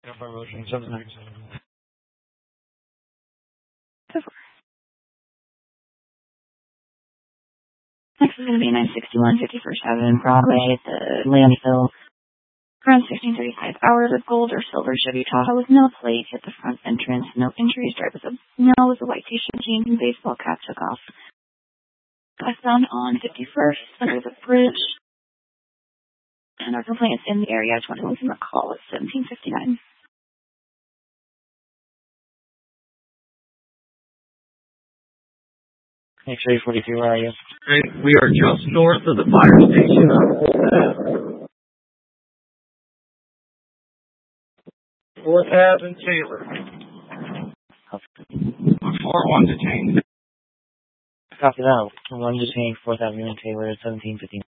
Motion 797. Next is going to be 961 51st Avenue Broadway, the landfill. Around 16:35 hours of gold or silver Chevy Tahoe with no plate hit the front entrance. No injuries. Driver with a white t-shirt, jeans, and baseball cap took off. Got found on 51st under the bridge. And our complaint is in the area. I just want to listen to a call at 17:59. X-ray 42, where are you? We are just north of the fire station on Fourth Ave and Taylor. 4-1 detained. Copy that. 1 detained, 4th Avenue and Taylor at 17:59.